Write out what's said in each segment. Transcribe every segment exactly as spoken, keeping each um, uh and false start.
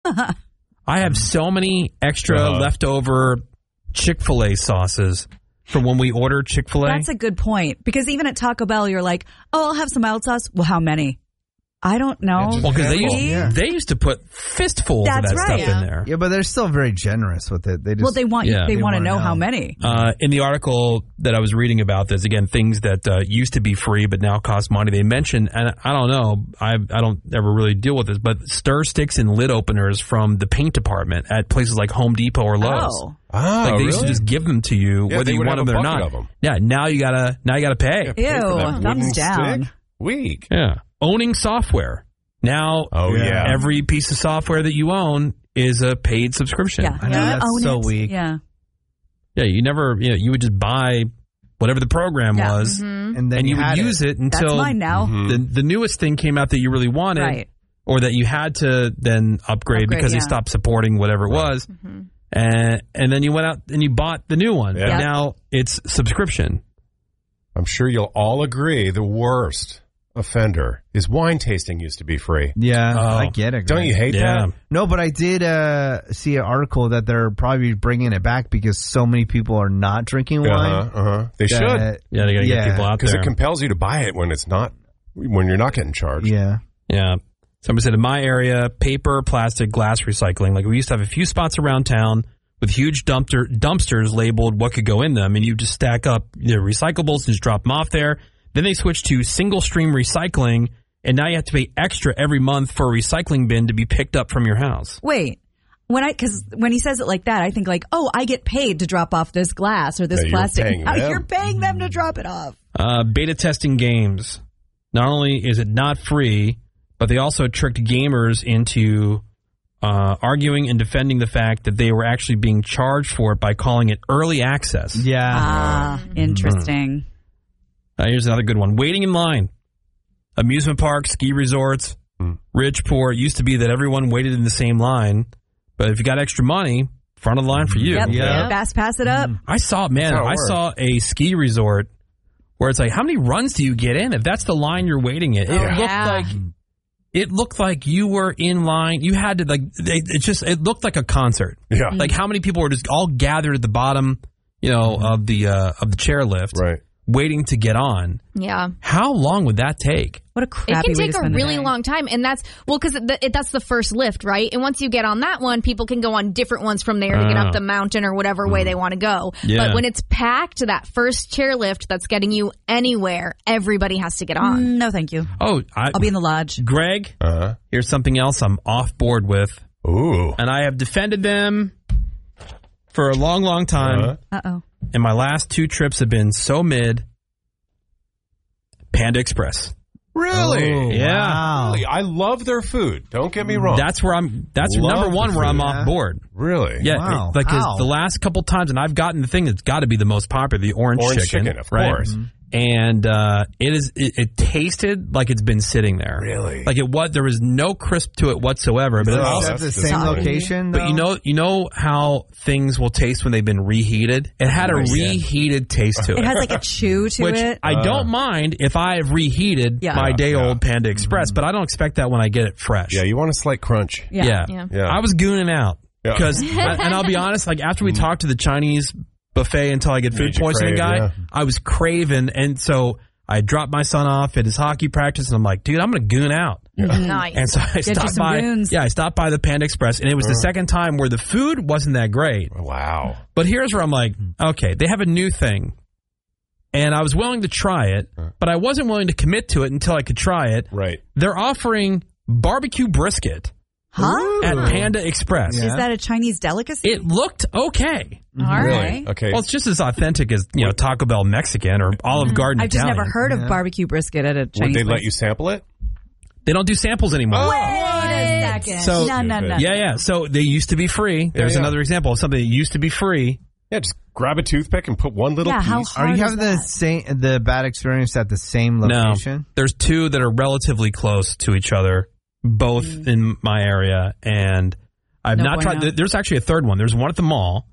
I have so many extra Uh-huh. leftover Chick-fil-A sauces from when we order Chick-fil-A. That's a good point. Because even at Taco Bell, you're like, oh, I'll have some mild sauce. Well, how many? I don't know. Well, because they used, Yeah. they used to put fistfuls That's of that right. stuff in Yeah. there. Yeah, but they're still very generous with it. They just Well, they want Yeah. they, They want to wanna know, know. how many. Uh, in the article that I was reading about this, again, things that uh, used to be free but now cost money, they mentioned, and I don't know, I I don't ever really deal with this, but stir sticks and lid openers from the paint department at places like Home Depot or Lowe's. Oh. Ah, Like they really? used to just give them to you, Yeah, whether they you would want have them a or bucket not. of 'em. Yeah, now you gotta now you gotta pay. Yeah, pay for that Ew, thumbs wooden down. stick? Weak. Yeah, owning software. Now, Oh, yeah. every piece of software that you own is a paid subscription. Yeah. I know, yeah. that's Own so it. weak. Yeah. Yeah, you never, you know, you would just buy whatever the program Yeah. was, and then and you, would had use it, That's until mine now. Mhm. the the newest thing came out that you really wanted, Right. or that you had to then upgrade, Upgrade, because they yeah. stopped supporting whatever it was, and and then you went out and you bought the new one. Yeah. But Yeah. now it's subscription. I'm sure you'll all agree the worst offender is wine tasting used to be free. Yeah, Oh. I get it. Don't Greg. you hate Yeah. that? No, but I did uh, see an article that they're probably bringing it back because so many people are not drinking wine. Uh-huh, uh-huh. They should, that- Yeah, they got to Yeah. get people out because there. it compels you to buy it when it's not, when you're not getting charged. Yeah. Yeah. Somebody said in my area, paper, plastic, glass recycling. Like we used to have a few spots around town with huge dumpster dumpsters labeled what could go in them, and you just stack up the recyclables and just drop them off there. Then they switched to single stream recycling, and now you have to pay extra every month for a recycling bin to be picked up from your house. Wait. When I because when he says it like that, I think like, oh, I get paid to drop off this glass or this Yeah, you're plastic. paying Now them. you're paying them to drop it off. Uh, beta testing games. Not only is it not free, but they also tricked gamers into uh, arguing and defending the fact that they were actually being charged for it by calling it early access. Yeah. Ah, interesting. Uh, here's another good one. Waiting in line. Amusement parks, ski resorts, Hmm. rich, poor. It used to be that everyone waited in the same line, but if you got extra money, front of the line for you. Yep. Yeah. Fast pass it up. I saw, man, That's how it I works. saw a ski resort where it's like, how many runs do you get in? If that's the line you're waiting in, it Oh, looked yeah. like it looked like you were in line. You had to like, they, it just it looked like a concert. Yeah. Like how many people were just all gathered at the bottom, you know, of the uh, of the chairlift, Right. waiting to get on. Yeah. How long would that take? What a It crappy can way take to a spend the really day. long time, and that's well because that's the first lift, right? And once you get on that one, people can go on different ones from there to get Oh. up the mountain or whatever way they want to go. Yeah. But when it's packed, that first chairlift that's getting you anywhere, everybody has to get on. Mm, no, thank you. Oh, I, I'll be in the lodge. Greg, Uh-huh. here's something else I'm off board with, Ooh. and I have defended them for a long, long time. Uh-huh. Uh oh. And my last two trips have been so mid. Panda Express. Really? Oh, Yeah. Wow. Really? I love their food. Don't get me wrong. That's where I'm. That's Love number the one where I'm food, off yeah. board. really? Yeah, Wow. it- like 'cause How? the last couple times, and I've gotten the thing that's got to be the most popular, the orange, Orange chicken, chicken, of right? course. And uh, it is. It, it tasted like it's been sitting there. Really? Like it was. There was no crisp to it whatsoever. But it Oh, Is also, that the that's same disappointing. location? but you though? know, you know how things will taste when they've been reheated. It had a Nice. reheated taste to it. It has like a chew to Which it. I don't mind if I have reheated Yeah. my Yeah, day old yeah. Panda Express, but I don't expect that when I get it fresh. Yeah, you want a slight crunch. yeah. yeah. Yeah. Yeah. I was gooning out Yeah. because, and I'll be honest, like after we talked to the Chinese buffet until I get food Made you poisoning crave, guy, yeah. I was craving, and so I dropped my son off at his hockey practice, and I'm like, dude, I'm gonna goon out. Nice. And so I you stopped some by. goons. Yeah, I stopped by the Panda Express, and it was the second time where the food wasn't that great. Wow. But here's where I'm like, okay, they have a new thing. And I was willing to try it, but I wasn't willing to commit to it until I could try it. Right. They're offering barbecue brisket Huh? at Panda Express. Yeah. Is that a Chinese delicacy? It looked okay. All right. Okay. Well, it's just as authentic as, you know, Taco Bell Mexican or Olive Garden I've just Italian. never heard of Yeah. barbecue brisket at a Would Chinese they let place. you sample it? They don't do samples anymore. Wait a second. So- no, no, no. Yeah, yeah. So they used to be free. There's yeah. another example of something that used to be free. Yeah, just grab a toothpick and put one little Yeah, how piece. Are hard you is having the that? same the bad experience at the same location? No, there's two that are relatively close to each other, both in my area, and I've No not bueno. tried. There's actually a third one. There's one at the mall,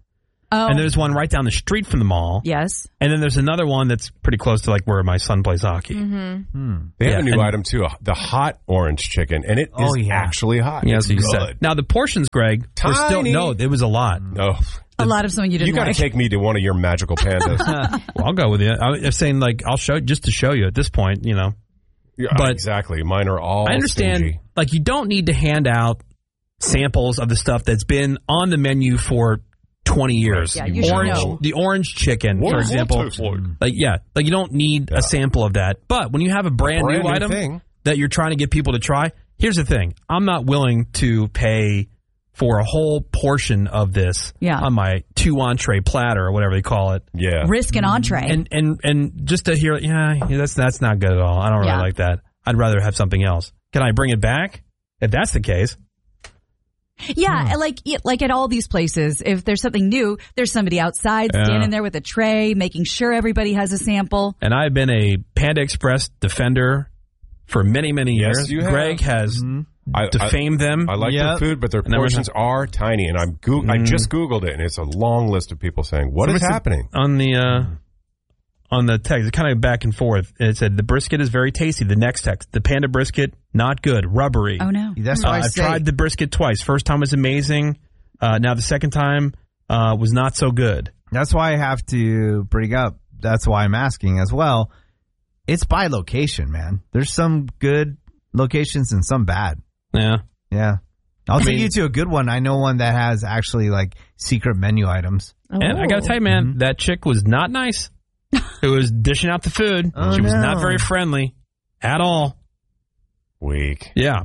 Oh. And there's one right down the street from the mall. Yes. And then there's another one that's pretty close to like where my son plays hockey. Mm-hmm. They have Yeah, a new and- item too, the hot orange chicken, and it is Oh, yeah. actually hot. Yeah, It's so you good. said. Now the portions, Greg, were still Tiny. no, it was a lot. No, A lot of something you didn't you got to like. take me to one of your magical pandas. Well, I'll go with you. I'm saying like I'll show just to show you at this point, you know. Yeah, But- exactly, mine are all. I understand stingy. like you don't need to hand out samples of the stuff that's been on the menu for twenty years. Yeah, you should orange know. the orange chicken, What for is example. that, Floyd? Like yeah, like you don't need Yeah. a sample of that. But when you have a brand, Brand new new item thing. that you're trying to get people to try, here's the thing. I'm not willing to pay for a whole portion of this Yeah. on my two entree platter or whatever they call it. Yeah, Risk an entree. And and and just to hear, yeah, yeah, that's that's not good at all. I don't really Yeah. like that. I'd rather have something else. Can I bring it back? If that's the case, yeah, like like at all these places, if there's something new, there's somebody outside Yeah. standing there with a tray, making sure everybody has a sample. and I've been a Panda Express defender for many many Yes, years. you have. Greg has I, I, defamed them. I like Yep. their food, but their And everything. portions are tiny. And I'm go- I just googled it, and it's a long list of people saying, "What is Somebody said happening?" on the uh, on the text? It kind of back and forth. It said the brisket is very tasty. The next text, the Panda brisket, not good, rubbery. Oh no. That's Uh, what I I've say. tried the brisket twice. First time was amazing. Uh, now the second time uh, was not so good. That's why I have to bring up. That's why I'm asking as well. It's by location, man. There's some good locations and some bad. Yeah. Yeah. I'll take mean- you to a good one. I know one that has actually like secret menu items. And I got to tell you, man, Mm-hmm. that chick was not nice. Who was dishing out the food. Oh, she was not no. very friendly at all. Weak. Yeah.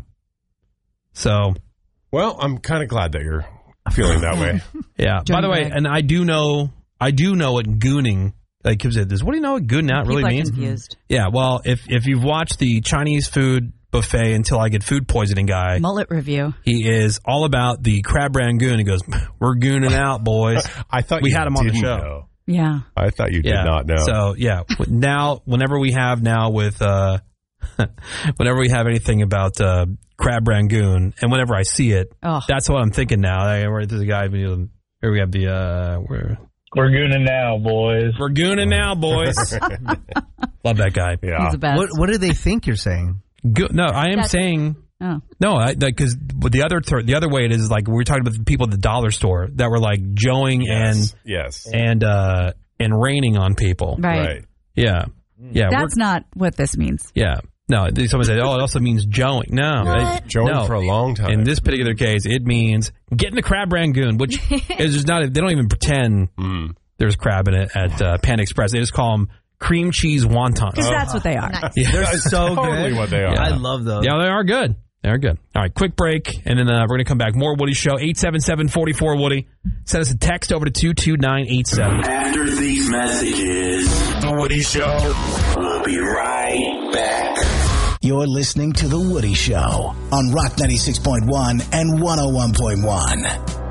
So, Well, I'm kind of glad that you're feeling that way. yeah. By Johnny the way, Bag. and I do know, I do know what gooning, like, gives it this. What do you know what gooning out really People are means? confused. Yeah. Well, if, if you've watched the Chinese food buffet Until I Get Food Poisoning guy, Mullet review. he is all about the crab rangoon. He goes, we're gooning out, boys. I thought We you had him on the didn't show. know. Yeah. I thought you yeah. did not know. So yeah, now whenever we have now with uh, whenever we have anything about uh, crab rangoon, and whenever I see it, Oh. that's what I'm thinking now. I, where there's a guy. Here we have the uh, where We're gooning now, boys. we're gooning now, boys. Love that guy. yeah. He's the best. What What do they think you're saying? Go, no, I am That's- saying. Oh. No, I because the other th- the other way it is like we were talking about the people at the dollar store that were like joeing Yes. yes. and and uh, and raining on people. Right. Right. Yeah, yeah. we're- That's not what this means. Yeah. No, someone said, oh, it also means joeing. No. it- Joeing no. for a long time. In this particular case, it means getting the crab rangoon, which is just not, they don't even pretend Mm. there's crab in it at uh, Panda Express. They just call them cream cheese wontons. Because that's what they are. Nice. Yeah. They're so Totally good. what they are. Yeah. I love those. Yeah, they are good. They're good. All right, quick break, and then uh, we're going to come back. More Woody Show, eight seven seven, four four, Woody. Send us a text over to two two nine eight seven. After these messages, The Woody Show. We'll be right back. You're listening to The Woody Show on Rock ninety-six point one and one oh one point one.